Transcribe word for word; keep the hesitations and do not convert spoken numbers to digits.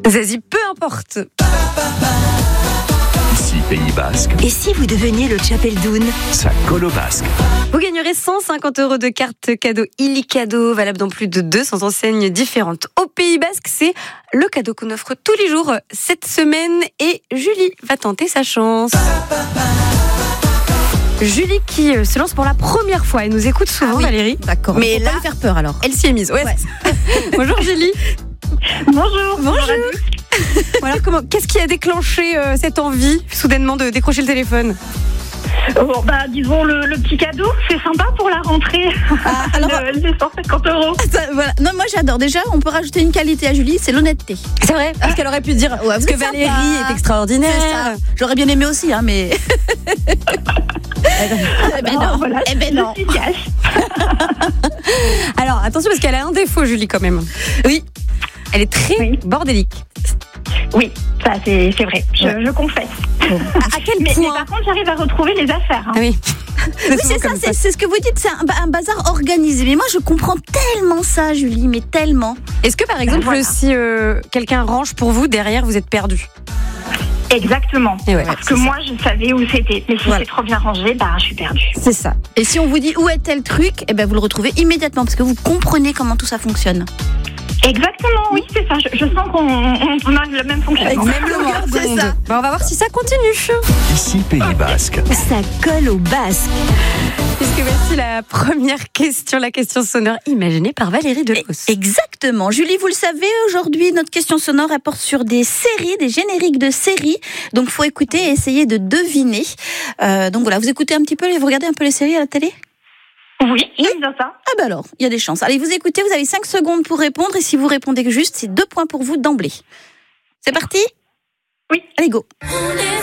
Zazie, peu importe. Ici Pays Basque, Et si vous deveniez le Tchapeldoun? ça colle au basque. Vous gagnerez cent cinquante euros de cartes cadeaux Illicadeau, valables dans plus de deux cents enseignes différentes. Au Pays Basque, c'est le cadeau qu'on offre tous les jours cette semaine. Et Julie va tenter sa chance. Julie qui se lance pour la première fois. Elle nous écoute souvent, Ah oui. Valérie. D'accord. Mais Faut là- pas me faire peur alors. Elle s'y est mise. Ouais. Ouais. Bonjour Julie. Bonjour. Bonjour. Alors, comment, qu'est-ce qui a déclenché euh, cette envie soudainement de décrocher le téléphone? Oh, bah, disons le, le petit cadeau, c'est sympa pour la rentrée. Ah, alors- Le- les cent cinquante euros. Ça, voilà. Non, moi j'adore. Déjà, on peut rajouter une qualité à Julie, c'est l'honnêteté. C'est vrai, parce qu'elle aurait pu dire Ouais, parce vous que êtes Valérie sympa. est extraordinaire. C'est ça. J'aurais bien aimé aussi, hein, mais. Eh ben non. Oh, voilà, Eh ben non. efficace. Alors attention parce qu'elle a un défaut, Julie, quand même. Oui. Elle est très Oui. bordélique. Oui, ça c'est c'est vrai, je, Ouais. je confesse. À quel Mais, mais point par contre, j'arrive à retrouver les affaires. hein. Ah oui. Oui, c'est ça, c'est, c'est ce que vous dites, c'est un, un bazar organisé. Mais moi, je comprends tellement ça, Julie, mais tellement. Est-ce que par exemple, voilà. si euh, quelqu'un range pour vous, derrière, vous êtes perdu? Exactement. Et ouais, Parce c'est que ça. moi, je savais où c'était. Mais si Voilà. c'est trop bien rangé, bah, je suis perdue. C'est ça. Et si on vous dit où est tel truc, eh ben vous le retrouvez immédiatement parce que vous comprenez comment tout ça fonctionne. Exactement, oui, c'est ça. Je, je sens qu'on on, on a le même fonctionnement. Même le moins C'est seconde. ça. Bah, on va voir si ça continue. Ici Pays Basque, Ça colle au basque. Puisque voici la première question, la question sonore imaginée par Valérie Delos. Exactement. Julie, vous le savez, aujourd'hui, notre question sonore elle porte sur des séries, des génériques de séries. Donc, faut écouter et essayer de deviner. Euh, donc voilà, vous écoutez un petit peu, vous regardez un peu les séries à la télé? Oui, j'aime bien ça. Ah ben alors, il y a des chances. Allez, vous écoutez, vous avez cinq secondes pour répondre et si vous répondez juste, c'est deux points pour vous d'emblée. C'est parti? Oui. Allez, go.